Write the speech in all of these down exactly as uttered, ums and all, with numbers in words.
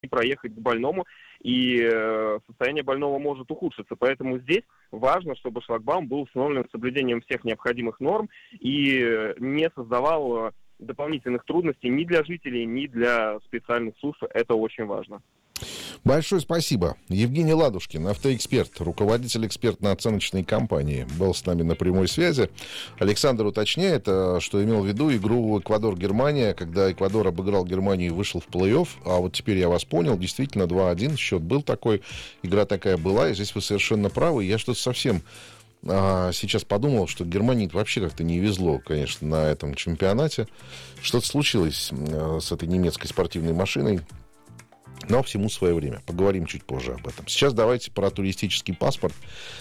проехать к больному, и э, состояние больного может ухудшиться. Поэтому здесь важно, чтобы шлагбаум был установлен с соблюдением всех необходимых норм и э, не создавал э, дополнительных трудностей ни для жителей, ни для специальных служб. Это очень важно. Большое спасибо. Евгений Ладушкин, автоэксперт, руководитель экспертно-оценочной компании, был с нами на прямой связи. Александр уточняет, что имел в виду игру Эквадор-Германия, когда Эквадор обыграл Германию и вышел в плей-офф. А вот теперь я вас понял, действительно два один счет был такой, игра такая была, и здесь вы совершенно правы. Я что-то совсем а, сейчас подумал, что Германии вообще как-то не везло, конечно, на этом чемпионате. Что-то случилось а, с этой немецкой спортивной машиной. Но всему свое время. Поговорим чуть позже об этом. Сейчас давайте про туристический паспорт.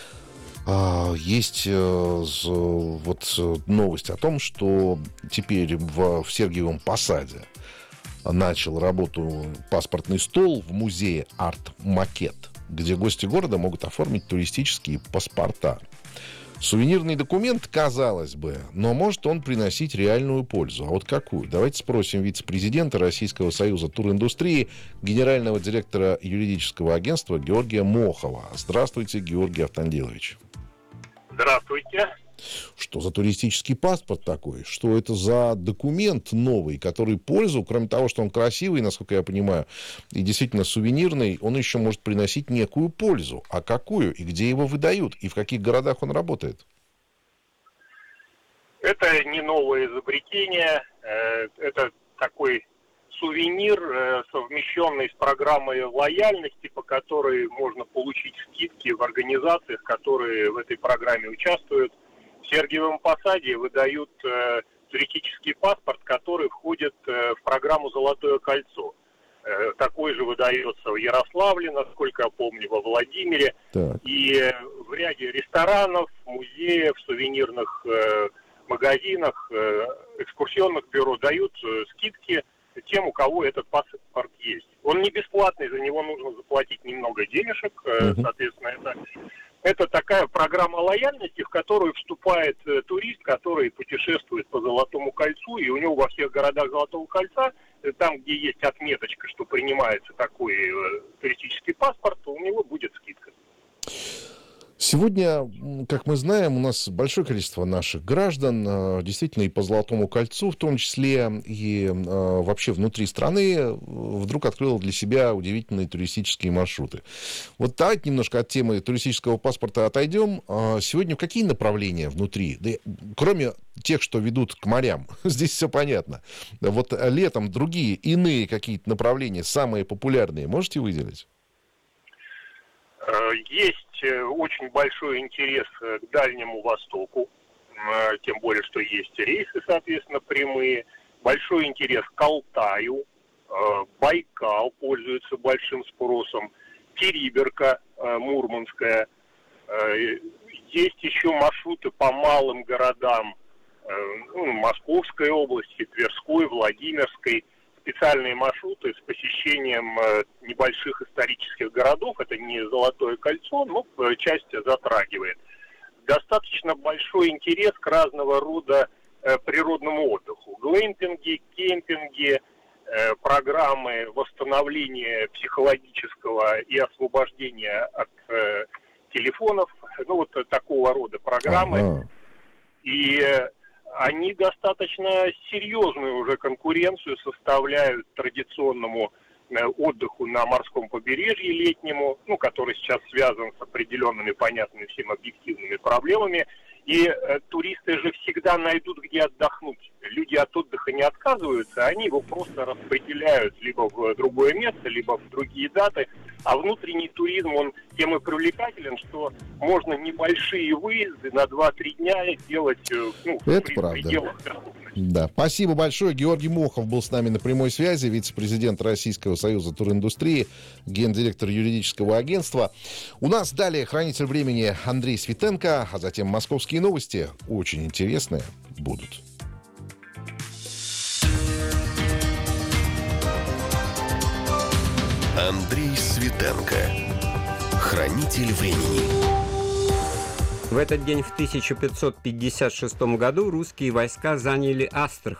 Есть вот новость о том, что теперь в Сергиевом Посаде начал работу паспортный стол в музее «Арт-Макет», где гости города могут оформить туристические паспорта. Сувенирный документ, казалось бы, но может он приносить реальную пользу. А вот какую? Давайте спросим вице-президента Российского союза туриндустрии, генерального директора юридического агентства Георгия Мохова. Здравствуйте, Георгий Автандилович. Здравствуйте. Что за туристический паспорт такой? Что это за документ новый, который пользу, кроме того, что он красивый, насколько я понимаю, и действительно сувенирный, он еще может приносить некую пользу. А какую? И где его выдают? И в каких городах он работает? Это не новое изобретение. Это такой сувенир, совмещенный с программой лояльности, по которой можно получить скидки в организациях, которые в этой программе участвуют. В Сергиевом Посаде выдают э, туристический паспорт, который входит э, в программу «Золотое кольцо». Э, такой же выдается в Ярославле, насколько я помню, во Владимире. Так. И э, в ряде ресторанов, музеев, сувенирных э, магазинах, э, экскурсионных бюро дают э, скидки тем, у кого этот паспорт есть. Он не бесплатный, за него нужно заплатить немного денежек, э, uh-huh. соответственно, это... Это такая программа лояльности, в которую вступает э, турист, который путешествует по Золотому кольцу, и у него во всех городах Золотого кольца, э, там, где есть отметочка, что принимается такой э, туристический паспорт, у него будет скидка. Сегодня, как мы знаем, у нас большое количество наших граждан, действительно и по Золотому кольцу, в том числе и вообще внутри страны, вдруг открыло для себя удивительные туристические маршруты. Вот давайте немножко от темы туристического паспорта отойдем. Сегодня какие направления внутри, да, кроме тех, что ведут к морям, здесь все понятно. Вот летом другие, иные какие-то направления, самые популярные, можете выделить? Есть очень большой интерес к Дальнему Востоку, тем более, что есть рейсы, соответственно, прямые. Большой интерес к Алтаю, Байкал пользуется большим спросом, Териберка мурманская. Есть еще маршруты по малым городам, ну, Московской области, Тверской, Владимирской. Специальные маршруты с посещением э, небольших исторических городов. Это не Золотое кольцо, но э, часть затрагивает. Достаточно большой интерес к разного рода э, природному отдыху. Глэмпинги, кемпинги, э, программы восстановления психологического и освобождения от э, телефонов. Ну, вот такого рода программы. Ага. И... Э, они достаточно серьезную уже конкуренцию составляют традиционному отдыху на морском побережье летнему, ну, который сейчас связан с определенными, понятными всем объективными проблемами. И э, туристы же всегда найдут, где отдохнуть. Люди от отдыха не отказываются, они его просто распределяют либо в другое место, либо в другие даты. А внутренний туризм, он тем и привлекателен, что можно небольшие выезды на два-три дня делать, ну, это в правда. пределах доступности. Да, спасибо большое. Георгий Мохов был с нами на прямой связи, вице-президент Российского союза туриндустрии, гендиректор юридического агентства. У нас далее хранитель времени Андрей Светенко, а затем московские новости, очень интересные, будут. Андрей Светенко, хранитель времени. В этот день в тысяча пятьсот пятьдесят шестом году русские войска заняли Астрахань.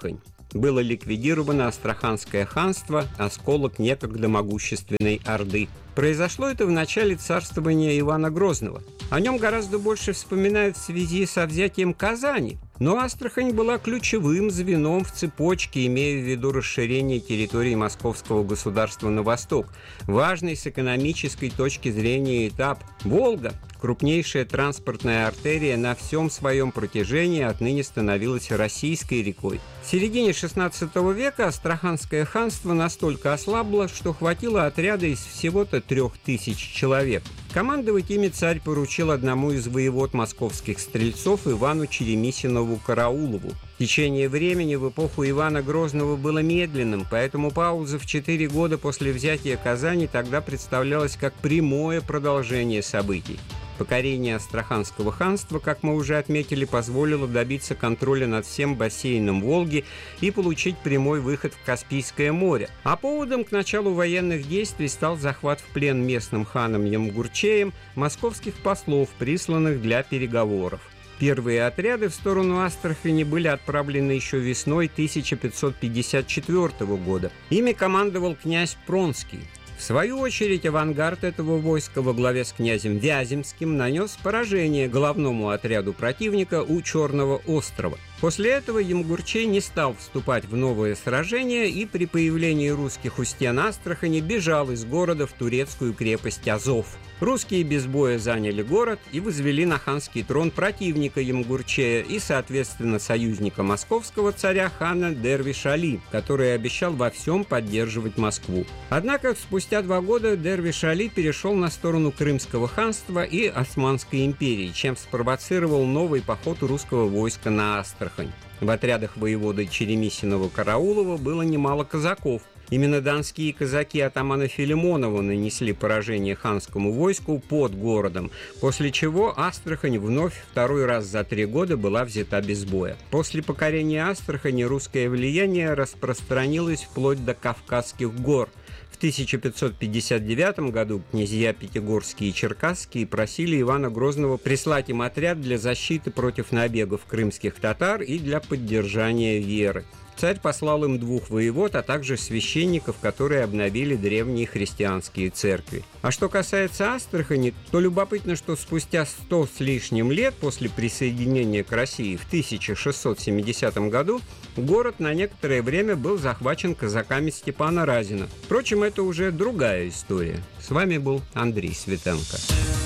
было ликвидировано Астраханское ханство, осколок некогда могущественной Орды. Произошло это в начале царствования Ивана Грозного. О нем гораздо больше вспоминают в связи со взятием Казани, но Астрахань была ключевым звеном в цепочке, имея в виду расширение территории московского государства на восток. Важный с экономической точки зрения этап. Волга, крупнейшая транспортная артерия, на всем своем протяжении отныне становилась российской рекой. В середине шестнадцатого века Астраханское ханство настолько ослабло, что хватило отряда из всего-то трех тысяч человек. Командовать ими царь поручил одному из воевод московских стрельцов Ивану Черемисинову Караулову. Течение времени в эпоху Ивана Грозного было медленным, поэтому пауза в четыре года после взятия Казани тогда представлялась как прямое продолжение событий. Покорение Астраханского ханства, как мы уже отметили, позволило добиться контроля над всем бассейном Волги и получить прямой выход в Каспийское море. А поводом к началу военных действий стал захват в плен местным ханом Ямгурчеем московских послов, присланных для переговоров. Первые отряды в сторону Астрахани были отправлены еще весной тысяча пятьсот пятьдесят четвёртого года. Ими командовал князь Пронский. В свою очередь, авангард этого войска во главе с князем Вяземским нанес поражение головному отряду противника у Черного острова. После этого Ямгурчей не стал вступать в новое сражение и при появлении русских у стен Астрахани бежал из города в турецкую крепость Азов. Русские без боя заняли город и возвели на ханский трон противника Ямгурчея и, соответственно, союзника московского царя хана Дервиш-Али, который обещал во всем поддерживать Москву. Однако спустя два года Дервиш-Али перешел на сторону Крымского ханства и Османской империи, чем спровоцировал новый поход русского войска на Астрахань. В отрядах воевода Черемисинова-Караулова было немало казаков. Именно донские казаки атамана Филимонова нанесли поражение ханскому войску под городом, после чего Астрахань вновь второй раз за три года была взята без боя. После покорения Астрахани русское влияние распространилось вплоть до Кавказских гор. В тысяча пятьсот пятьдесят девятом году князья Пятигорские и Черкасские просили Ивана Грозного прислать им отряд для защиты против набегов крымских татар и для поддержания веры. Царь послал им двух воевод, а также священников, которые обновили древние христианские церкви. А что касается Астрахани, то любопытно, что спустя сто с лишним лет после присоединения к России в тысяча шестьсот семидесятом году город на некоторое время был захвачен казаками Степана Разина. Впрочем, это уже другая история. С вами был Андрей Светенко.